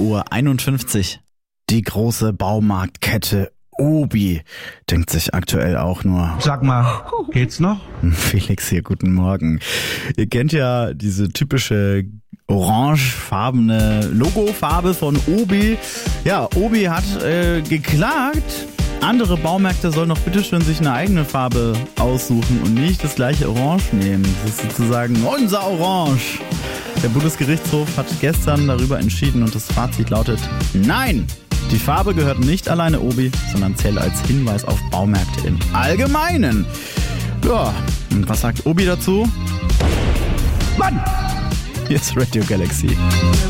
7:51 Uhr. Die große Baumarktkette Obi denkt sich aktuell auch nur: Sag mal, geht's noch? Felix hier, guten Morgen. Ihr kennt ja diese typische orangefarbene Logofarbe von Obi. Ja, Obi hat geklagt. Andere Baumärkte sollen doch bitteschön sich eine eigene Farbe aussuchen und nicht das gleiche Orange nehmen. Das ist sozusagen unser Orange. Der Bundesgerichtshof hat gestern darüber entschieden und das Fazit lautet: Nein! Die Farbe gehört nicht alleine Obi, sondern zählt als Hinweis auf Baumärkte im Allgemeinen. Ja, und was sagt Obi dazu? Mann! Hier ist Radio Galaxy.